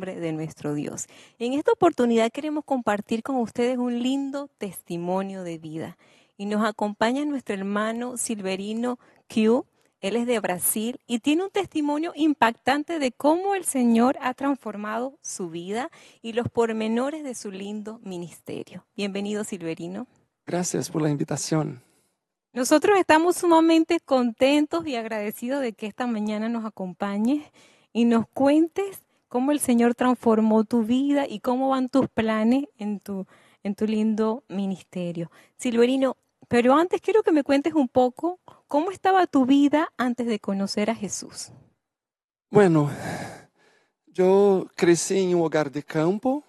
nombre de nuestro Dios. En esta oportunidad queremos compartir con ustedes un lindo testimonio de vida. Y nos acompaña nuestro hermano Silverino Q. Él es de Brasil y tiene un testimonio impactante de cómo el Señor ha transformado su vida y los pormenores de su lindo ministerio. Bienvenido, Silverino. Gracias por la invitación. Nosotros estamos sumamente contentos y agradecidos de que esta mañana nos acompañes y nos cuentes cómo el Señor transformó tu vida y cómo van tus planes en tu lindo ministerio. Silverino, pero antes quiero que me cuentes un poco cómo estaba tu vida antes de conocer a Jesús. Bueno, yo crecí en un hogar de campo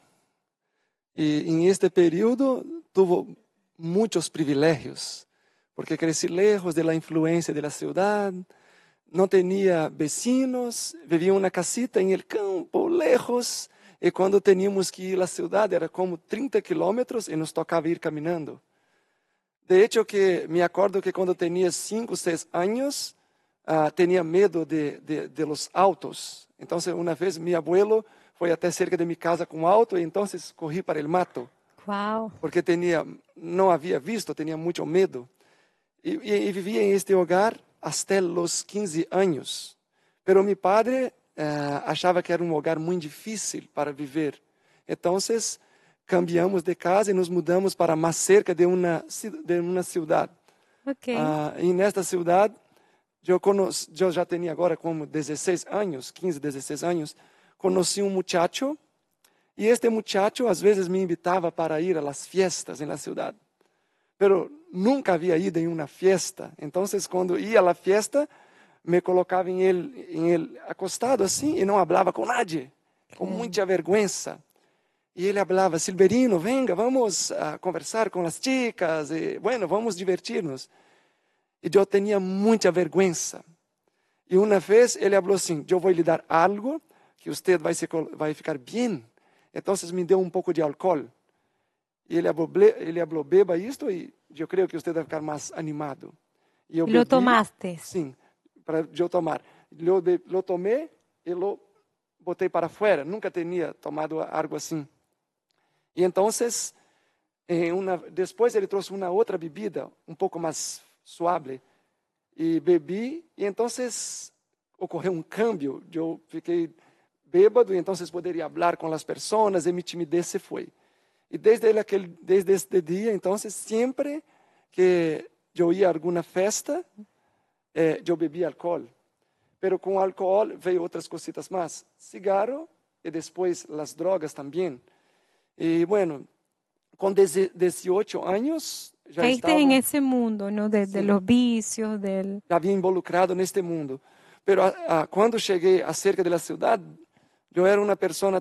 y en este periodo tuve muchos privilegios, porque crecí lejos de la influencia de la ciudad, no tenía vecinos, vivía en una casita en el campo, lejos, y cuando teníamos que ir a la ciudad era como 30 kilómetros y nos tocaba ir caminando. De hecho, que me acuerdo que cuando tenía 5 o 6 años, tenía miedo de los autos. Entonces, una vez mi abuelo fue até cerca de mi casa con auto y entonces corrí para el mato. Wow. Porque no había visto, tenía mucho miedo. Y vivía en este hogar hasta los 15 años. Pero mi padre achava que era un hogar muy difícil para vivir. Entonces, cambiamos de casa y nos mudamos para más cerca de una ciudad. Okay. Y en esta ciudad, yo ya tenía ahora como 16 años, 15, 16 años, conocí un muchacho y este muchacho a veces me invitaba para ir a las fiestas en la ciudad. Pero nunca había ido en una fiesta. Entonces, cuando ia a la fiesta, me colocaba en él acostado así y no hablaba con nadie, con mucha vergüenza. Y ele falava, Silverino, venga, vamos a conversar com as chicas, e, bueno, vamos divertirnos. E eu tinha muita vergüenza. E uma vez ele falou assim, eu vou lhe dar algo que você vai ficar bem. Então, me deu um pouco de álcool. E ele falou, beba isto e eu creio que você vai ficar mais animado. E eu Lo bebi, tomaste. sim, para eu tomar. Lo tomei e lo botei para fora. Nunca tinha tomado algo assim. E então, depois ele trouxe uma outra bebida, um pouco mais suave, e bebi, e então ocorreu um câmbio, eu fiquei bêbado, e então poderia falar com as pessoas, e minha timidez se foi. E desde este dia, então, sempre que eu ia a alguma festa, eu bebia álcool. Pero com álcool veio outras cositas mais, cigarro, e depois as drogas também. Y bueno, con 18 años ya Caíste estaba, en ese mundo, ¿no? De sí, los vicios, del... ya había involucrado en este mundo. Pero cuando llegué acerca de la ciudad, yo era una persona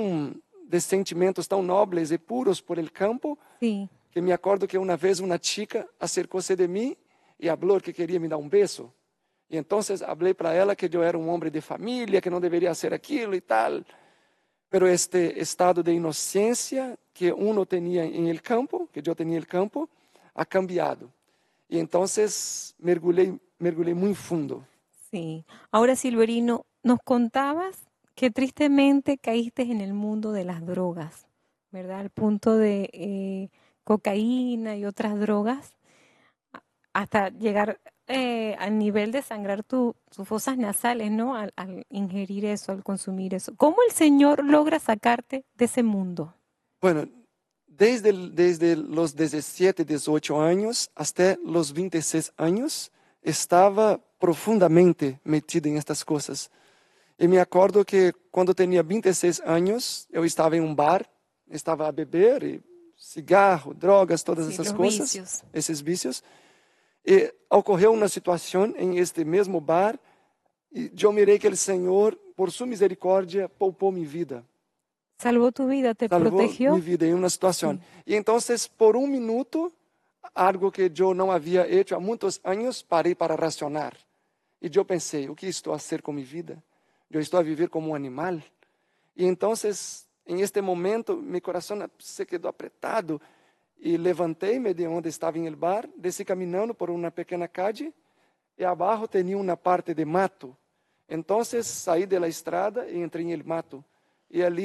de sentimientos tan nobles y puros por el campo, Sí. que me acuerdo que una vez una chica acercóse de mí y habló que quería me dar un beso. Y entonces hablé para ella que yo era un hombre de familia, que no debería hacer aquilo y tal. Pero este estado de inocencia que uno tenía en el campo, que yo tenía en el campo, ha cambiado. Y entonces mergulhé muy fundo. Sí. Ahora, Silverino, nos contabas que tristemente caíste en el mundo de las drogas, ¿verdad? Al punto de cocaína y otras drogas, hasta llegar al nivel de sangrar tus fosas nasales, ¿no? Al ingerir eso, al consumir eso. ¿Cómo el Señor logra sacarte de ese mundo? Bueno, desde los 17, 18 años hasta los 26 años, estaba profundamente metido en estas cosas. Y me acuerdo que cuando tenía 26 años, yo estaba en un bar, estaba a beber, y cigarro, drogas, todas esas cosas, Vicios. esos vicios. Y ocorreu una situación en este mismo bar y yo miré que el Señor, por su misericordia, poupó mi vida. Salvó tu vida, te Salvou protegió. minha vida em uma situação. E então, por um minuto, algo que eu não havia feito há muitos anos, parei para racionar. E eu pensei, o que estou a fazer com minha vida? Eu estou a viver como um animal? E então, em este momento, meu coração se quedou apretado e levantei-me de onde estava em el bar, desci caminhando por uma pequena calle e abaixo tinha uma parte de mato. Então, saí da estrada e entrei em el mato. E ali